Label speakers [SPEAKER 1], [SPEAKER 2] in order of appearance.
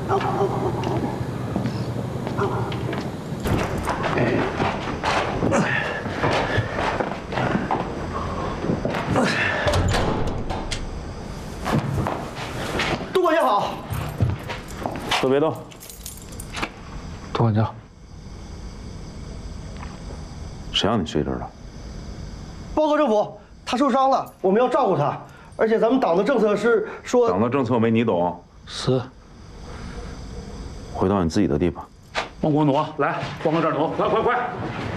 [SPEAKER 1] 杜管家好。
[SPEAKER 2] 都别动。
[SPEAKER 3] 杜管家，
[SPEAKER 2] 谁让你睡这儿了？
[SPEAKER 1] 报告政府，他受伤了，我们要照顾他。而且咱们党的政策是说，
[SPEAKER 2] 党的政策没你懂。
[SPEAKER 3] 是。
[SPEAKER 2] 回到你自己的地方。
[SPEAKER 3] 往过挪，来，往我这儿挪，快快快！